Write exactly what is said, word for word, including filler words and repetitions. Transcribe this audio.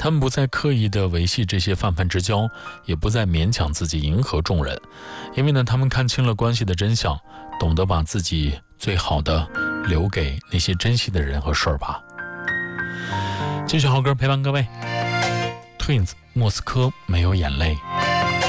他们不再刻意地维系这些泛泛之交，也不再勉强自己迎合众人，因为呢，他们看清了关系的真相，懂得把自己最好的留给那些珍惜的人和事儿吧。继续好歌陪伴各位， Twins 莫斯科没有眼泪。